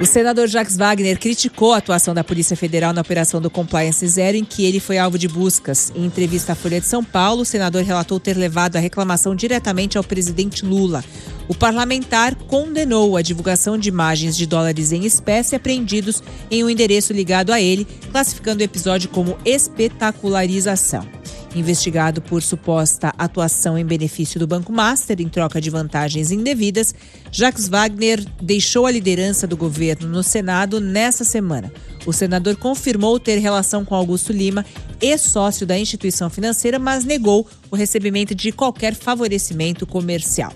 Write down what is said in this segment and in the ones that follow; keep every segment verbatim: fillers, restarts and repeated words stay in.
O senador Jacques Wagner criticou a atuação da Polícia Federal na operação do Compliance Zero, em que ele foi alvo de buscas. Em entrevista à Folha de São Paulo, o senador relatou ter levado a reclamação diretamente ao presidente Lula. O parlamentar condenou a divulgação de imagens de dólares em espécie apreendidos em um endereço ligado a ele, classificando o episódio como espetacularização. Investigado por suposta atuação em benefício do Banco Master em troca de vantagens indevidas, Jacques Wagner deixou a liderança do governo no Senado nesta semana. O senador confirmou ter relação com Augusto Lima, ex-sócio da instituição financeira, mas negou o recebimento de qualquer favorecimento comercial.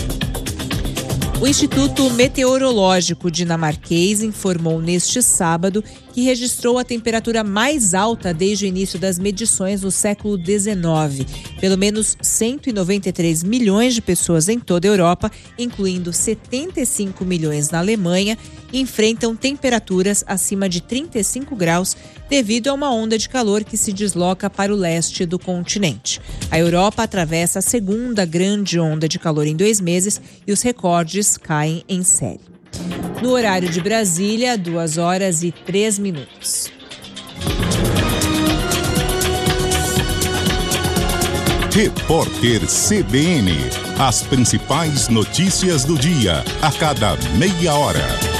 O Instituto Meteorológico Dinamarquês informou neste sábado que registrou a temperatura mais alta desde o início das medições no século dezenove. Pelo menos cento e noventa e três milhões de pessoas em toda a Europa, incluindo setenta e cinco milhões na Alemanha, enfrentam temperaturas acima de trinta e cinco graus devido a uma onda de calor que se desloca para o leste do continente. A Europa atravessa a segunda grande onda de calor em dois meses e os recordes caem em série. No horário de Brasília, duas horas e três minutos. Repórter C B N. As principais notícias do dia, a cada meia hora.